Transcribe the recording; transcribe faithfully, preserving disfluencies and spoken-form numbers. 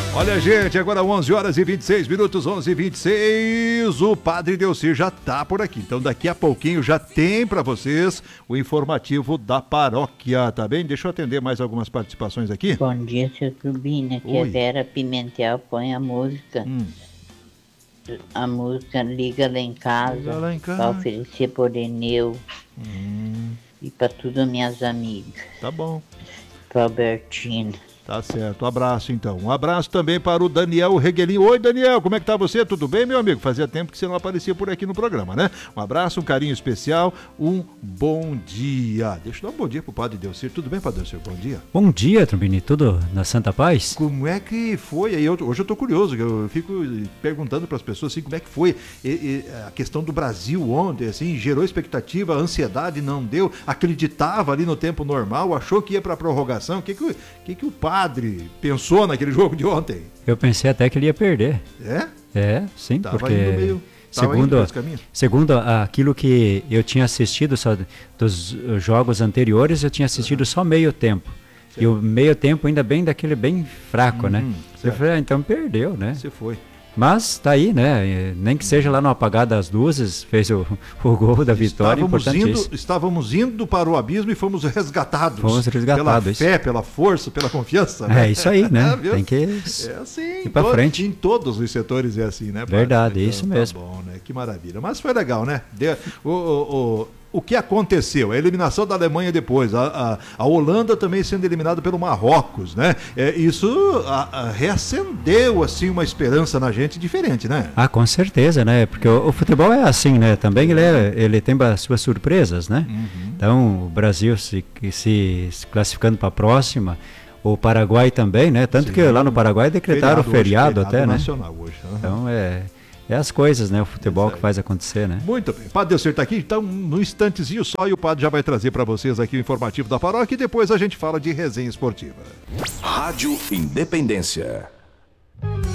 Olha, gente, agora onze horas e vinte e seis minutos, onze e vinte e seis, o Padre Delcir já tá por aqui. Então daqui a pouquinho já tem para vocês o informativo da paróquia, tá bem? Deixa eu atender mais algumas participações aqui. Bom dia, seu Turbina, aqui é Vera Pimentel, põe a música. Hum. A música Liga Lá em Casa, Liga Lá em Casa. para oferecer por Eneu Hum. e para todas minhas amigas. Tá bom. Para Albertina. Tá certo, um abraço então. Um abraço também para o Daniel Reguelinho. Oi, Daniel, como é que tá você? Tudo bem, meu amigo? Fazia tempo que você não aparecia por aqui no programa, né? Um abraço, um carinho especial, um bom dia. Deixa eu dar um bom dia pro Padre Delcir. Tudo bem, Padre Delcir? Bom dia. Bom dia, Trombini. Tudo na Santa Paz? Como é que foi? Aí eu, hoje eu tô curioso, eu fico perguntando para as pessoas assim, como é que foi e, e, a questão do Brasil ontem, assim, gerou expectativa, ansiedade, não deu, acreditava ali no tempo normal, achou que ia para prorrogação. O que que, que que o padre pensou naquele jogo de ontem? Eu pensei até que ele ia perder. É? É, sim, Tava porque indo meio, tava segundo, indo por esse segundo aquilo que eu tinha assistido só dos jogos anteriores, eu tinha assistido uhum. só meio tempo. Certo. E o meio tempo ainda bem daquele bem fraco, uhum, né? Certo. Eu falei, ah, então perdeu, né? Você foi. Mas tá aí, né? Nem que seja lá no apagar das luzes, fez o, o gol da vitória. Estávamos indo, estávamos indo para o abismo e fomos resgatados. Fomos resgatados. Pela fé, pela força, pela confiança. Né? É isso aí, né? É, tem que é assim, ir para frente. Em todos os setores é assim, né? Verdade, então, isso tá mesmo. Bom, né? Que maravilha. Mas foi legal, né? De, o, o, o, o que aconteceu? A eliminação da Alemanha depois, a, a, a Holanda também sendo eliminada pelo Marrocos, né? É, isso a, a, reacendeu, assim, uma esperança na gente diferente, né? Ah, com certeza, né? Porque o, o futebol é assim, né? Também ele, é, ele tem as suas surpresas, né? Uhum. Então, o Brasil se, se, se classificando para a próxima, o Paraguai também, né? Tanto Sim, que lá no Paraguai decretaram feriado, feriado hoje, até, né? Nacional hoje. Uhum. Então, é... É as coisas, né? O futebol que faz acontecer, né? Muito bem. Padre Delcir está aqui, então, no instantezinho só, e o Padre já vai trazer para vocês aqui o informativo da paróquia e depois a gente fala de resenha esportiva. Rádio Independência.